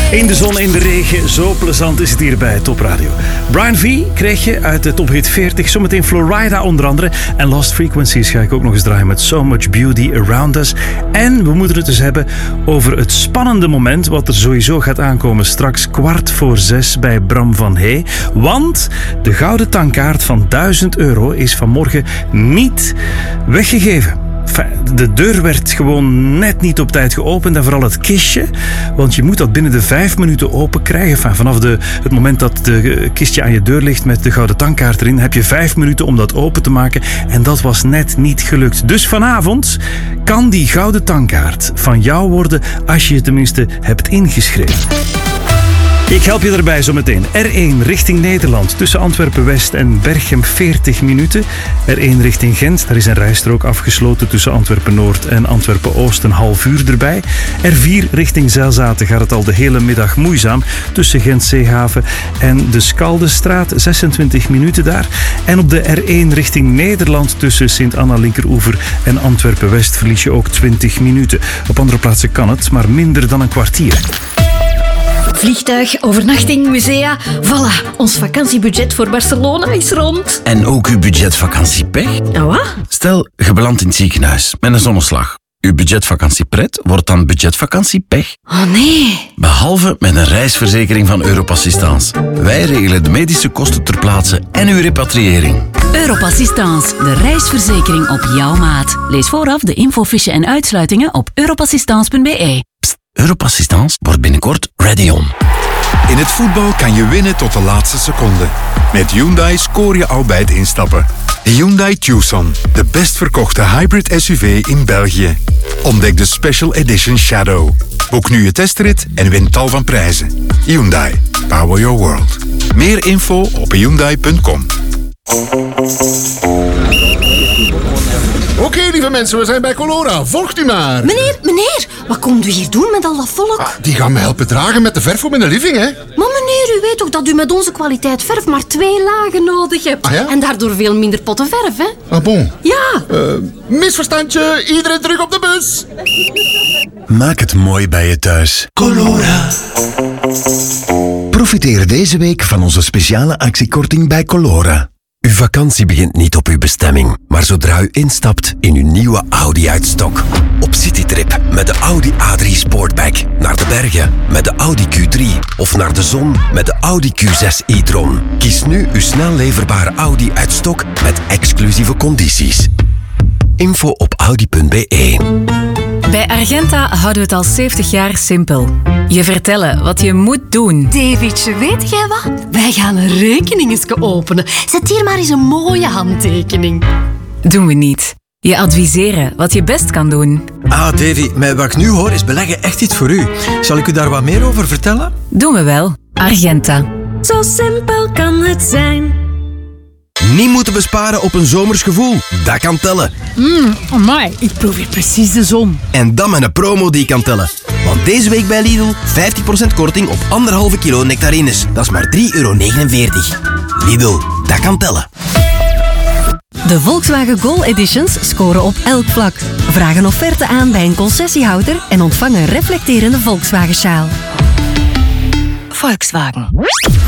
In de zon, in de regen, zo plezant is het hier bij Top Radio. Brian V kreeg je uit de Top Hit 40, zometeen Florida onder andere. En Lost Frequencies ga ik ook nog eens draaien met So Much Beauty Around Us. En we moeten het dus hebben over het spannende moment wat er sowieso gaat aankomen straks 5:15 bij Bram van Hey. Want de gouden tankkaart van €1000 is vanmorgen niet weggegeven. De deur werd gewoon net niet op tijd geopend en vooral het kistje, want je moet dat binnen de 5 minuten open krijgen. Vanaf het moment dat de kistje aan je deur ligt met de gouden tankkaart erin, heb je 5 minuten om dat open te maken en dat was net niet gelukt. Dus vanavond kan die gouden tankkaart van jou worden als je je tenminste hebt ingeschreven. Ik help je erbij zometeen. R1 richting Nederland tussen Antwerpen-West en Berchem 40 minuten. R1 richting Gent, daar is een rijstrook afgesloten tussen Antwerpen-Noord en Antwerpen-Oost, een half uur erbij. R4 richting Zelzaten gaat het al de hele middag moeizaam tussen Gent-Zeehaven en de Skaldenstraat, 26 minuten daar. En op de R1 richting Nederland tussen Sint-Anna-Linkeroever en Antwerpen-West verlies je ook 20 minuten. Op andere plaatsen kan het, maar minder dan een kwartier. Vliegtuig, overnachting, musea. Voilà, ons vakantiebudget voor Barcelona is rond. En ook uw budgetvakantiepech? Wat? Stel, je belandt in het ziekenhuis met een zonneslag. Uw budgetvakantiepret wordt dan budgetvakantiepech. Oh nee. Behalve met een reisverzekering van Europassistance. Wij regelen de medische kosten ter plaatse en uw repatriëring. Europassistance, de reisverzekering op jouw maat. Lees vooraf de infofiche en uitsluitingen op europassistance.be. Europassistance wordt binnenkort ready on. In het voetbal kan je winnen tot de laatste seconde. Met Hyundai scoor je al bij het instappen. De Hyundai Tucson, de best verkochte hybrid SUV in België. Ontdek de Special Edition Shadow. Boek nu je testrit en win tal van prijzen. Hyundai, power your world. Meer info op hyundai.com. Oké, lieve mensen, we zijn bij Colora. Volgt u maar. Meneer, wat komt u hier doen met al dat volk? Die gaan me helpen dragen met de verf voor mijn living, hè? Maar meneer, u weet toch dat u met onze kwaliteit verf maar 2 lagen nodig hebt? Ah, ja? En daardoor veel minder potten verf, hè? Ah, bon. Ja. Misverstandje, iedereen terug op de bus. Maak het mooi bij je thuis. Colora. Profiteer deze week van onze speciale actiekorting bij Colora. Uw vakantie begint niet op uw bestemming, maar zodra u instapt in uw nieuwe Audi uit stok. Op citytrip met de Audi A3 Sportback, naar de bergen met de Audi Q3 of naar de zon met de Audi Q6 e-tron. Kies nu uw snel leverbare Audi uit stok met exclusieve condities. Info op audi.be. Bij Argenta houden we het al 70 jaar simpel. Je vertellen wat je moet doen. Davidje, weet jij wat? Wij gaan een rekeningske openen. Zet hier maar eens een mooie handtekening. Doen we niet. Je adviseren wat je best kan doen. Ah, Davy, met wat ik nu hoor is beleggen echt iets voor u. Zal ik u daar wat meer over vertellen? Doen we wel. Argenta. Zo simpel kan het zijn. Niet moeten besparen op een zomers gevoel. Dat kan tellen. Amai, ik proef hier precies de zon. En dan met een promo die kan tellen. Want deze week bij Lidl 50% korting op 1,5 kilo nectarines. Dat is maar €3,49. Lidl, dat kan tellen. De Volkswagen Gol Editions scoren op elk vlak. Vraag een offerte aan bij een concessiehouder en ontvang een reflecterende Volkswagen sjaal. Volkswagen.